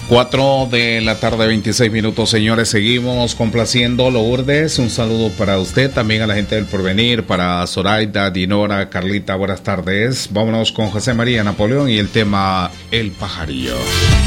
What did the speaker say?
4:26 p.m, señores. Seguimos complaciendo Lourdes. Un saludo para usted, también a la gente del Porvenir, para Zoraida, Dinora, Carlita, buenas tardes. Vámonos con José María Napoleón y el tema El Pajarillo.